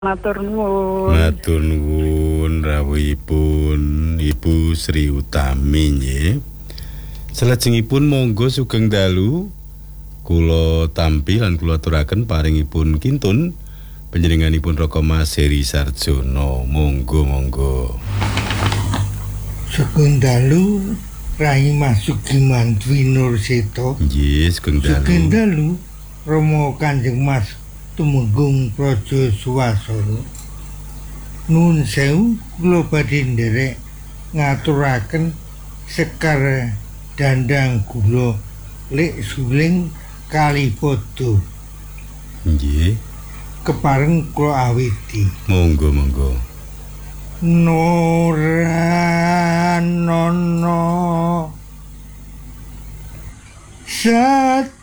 Matur nuwun. Matur nuwun rawuhipun Ibu Sri Utami nggih. Salajengipun monggo sugeng dalu kula tampi lan kula aturaken paringipun kintun panjenenganipun Raka Mas Heri Sarjono. Monggo. Sugeng dalu Rai Masuki Mantwi Nurseto. Nggih, sugeng dalu. Sugeng dalu Rama Kanjeng Mas Tumenggung Praja Suwasana. Nuwun sewu kula badhe nderek ngaturaken sekar dandang gula lek suling Kalipada. Nggih. Kepareng kula awiti. Monggo. Noranono Sat